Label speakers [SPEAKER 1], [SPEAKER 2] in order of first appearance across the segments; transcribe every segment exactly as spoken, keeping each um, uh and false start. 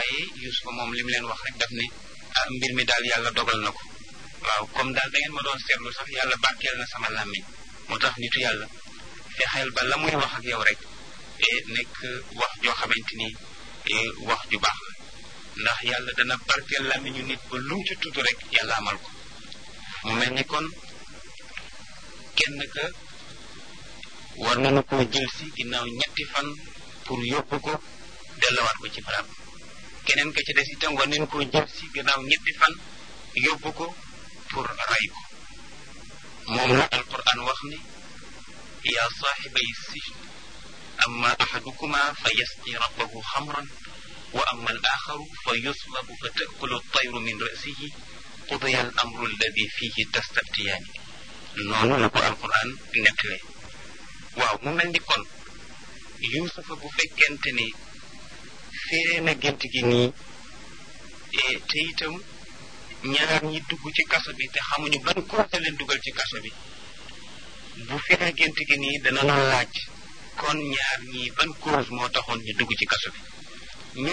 [SPEAKER 1] waaye Yuusufa moom li mu leen wax rek daf ne ah mbir mi daal yàlla dogal na ko waaw comme daal da ngeen ma doon seetlu sax yàlla barkeel na sama làmmiñ moo tax nitu yàlla fexeel ba la muy wax ak yow rek nekk wax joo xamante ni wax ju baax la ndax yàlla dana barkeel làmmiñu nit ba lu mu ci tudd rek yàlla amal ko mu mel ni kon kenn ka war nañu koo jël si ginnaaw ñetti fan pour yóbbu ko delluwaat ko ci barab keneen ka ci des itam war nañu koo jël si ginnaaw ñetti fan yóbbu ko pour ray ko moom la alquran wax ni yaa saaxibay sijn amma axadukuma fa yasqi rabbahu xamran wa amma al axaru fa yuslabu fa takulu tayru min rasihi qudiya al amru alladi fihi tastaftiyaani noonu la ko alquran nettale waaw mu mel ni kon Yuusufa bu fekkente ni firee na gént gi nii te itam ñaar ñi dugg ci kaso bi te xamuñu ban cause leen dugal ci kaso bi bu firee gént gi nii dana la laaj kon ñaar ñi ban cause moo taxoon ñu dugg ci kaso bi ñu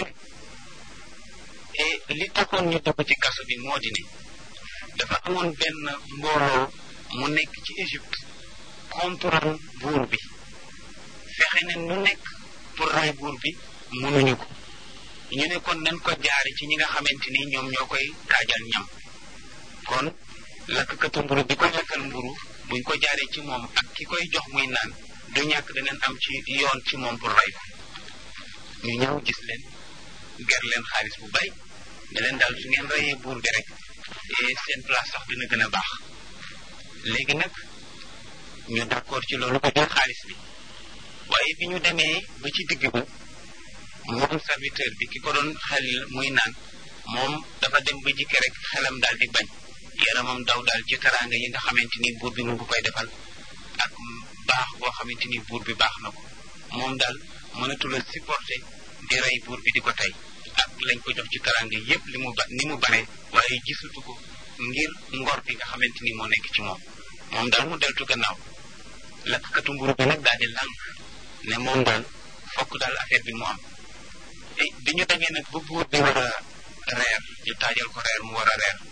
[SPEAKER 1] li taxoon ñu dugg ci kaso bi moo di ne dafa amoon benn mbooloo mu nekk ci Égypte contre buur bi fexe ne nu nekk pour ray buur bi mënuñu ko ñu ne kon nañ ko jaari ci ñi nga xamante ni ñoom ñoo koy taajal ñam kon lakkatu mburu bi ko lakkal mburu buñ ko jaaree ci moom ak ki koy jox muy naan du ñàkk daneen am ci yoon ci moom pour ray ko ñu ñëw gis leen ger leen xaalis bu bari ne leen daal su ngeen rayee buur bi rek seen place sax dina gën a baax léegi nag ñu d'accord ci loolu ko jël xaalis bi waaye bi ñu demee ba ci digg ba moom serviteur bi ki ko doon xel muy naan moom dafa dem ba jikke rek xelam daal di bañ yaramam daw daal ci teraanga yi nga xamante ni buur bi mu ngi koy defal ak baax boo xamante ni buur bi baax na ko moom daal mënatula supporter di rey buur bi di ko tey ak lañ ko jox ci teraanga yépp li mu ba ni mu bare waaye gisatu ko ngir ngor bi nga xamante ni moo nekk ci moom moom daal mu deltu gannaaw lakkatu mburu bi nag daal di lànk ne moom daal fokk daal affaire bi mu am e bi ñu demee nag ba buur bi war a reer ñu taajal ko reer mu war a reer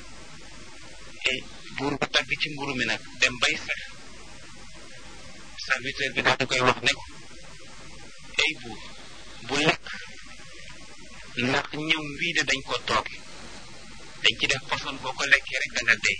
[SPEAKER 1] e buur bu tagg ci mburu mi nag dem bay sex serviteur bi daal di koy wax ne ko ay buur bu lekk ndax ñëw wii de dañ ko tooge dañ ci def poson boo ko lekkee rek da nga dee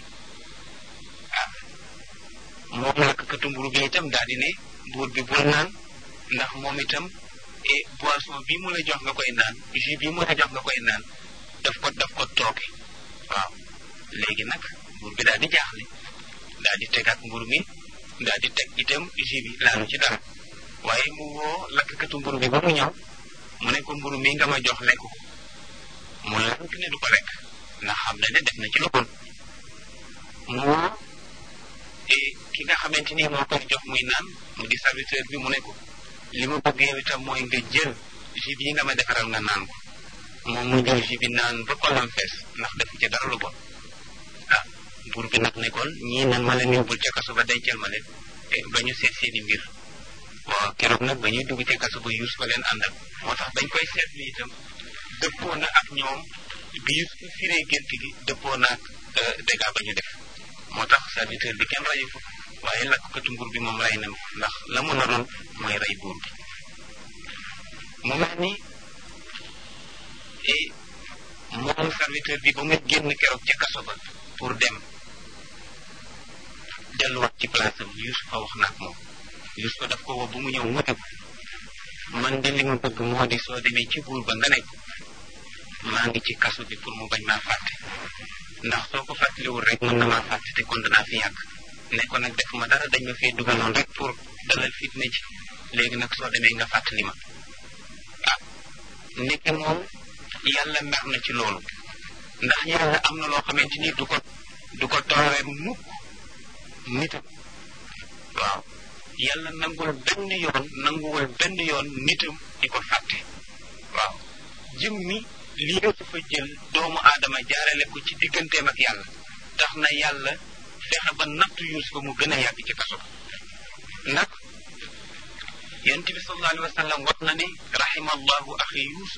[SPEAKER 1] ah moom lakkatu mburu bi itam daal di ne buur bi bul naan ndax moom itam et boisson bii mu la jox nga koy naan jus bii mu la jox nga koy naan daf ko daf ko tooke waaw léegi nag buur bi daal di jaaxle daal di tegaat mburu mi daal di teg itam jus bi laalu ci dara waaye mu woo lakkatu mburu bi ba mu ñëw mu ne ko mburu mi nga ma jox lekk ko mu lank ne du ko lekk ndax xam na ne def na ci lu bon mu woo ki nga xamante ni moo koy jox muy naan mu di serviteur bi mu ne ko li ma bëgg yow itam mooy nga jël jus bi nga ma defaral nga naan ko moom mu jël jus bi naan ba kolam fees ndax defu ci dara lu bon ah buur bi nag ne kon ñii nan ma leen yóbbul ca kaso ba dencal ma leen ba ñu seet seeni mbir waaw keroog nag ba ñuy dugg ca kaso ba Yuusuf fa leen àndal moo tax dañ koy seetlu itam dëppoo na ak ñoom bi Yuusuf firee gént gi dëppoo na ak dégâts ba ñu def moo tax serviteur bi kenn rayu ko waaye lakkatu mbur bi moom rey nañ ko ndax la mu naroon mooy rey buur bi mu mel ni moom serviteur bi ba mu génn keroog ca kaso ba pour dem delluwaat ci place am Yuusufa wax na ak moom Yuusufa daf ko woo bu mu ñëw mu ne ko man de li ma bëgg moo di soo demee ci buur ba nga ne ko maa ngi ci kaso bi pour mu bañ maa fàtte ndax soo ko fàttaliwul rek mën na maa fàtte te kon danaa fi yàgg ne ko nag def ma dara dañ ma fee dugaloon rek pour dalal fitna ji léegi nag soo demee nga fàttali ma ah nekk moom yàlla mer na ci loolu ndax yàlla am na loo xamante ni du ko du ko tooree mukk nitam waaw yàlla nangul benn yoon nanguwul benn yoon nitam di ko fàtte waaw jëm mi li Yuusufa jël doomu aadama jaarale ko ci digganteem ak yàlla tax na yàlla fexe ba nattu Yuusufa mu gën a yàgg ci kaso nag yonent bi sallallahu alayhi wa sallam wax na ne rahimallahu axi Yuusuf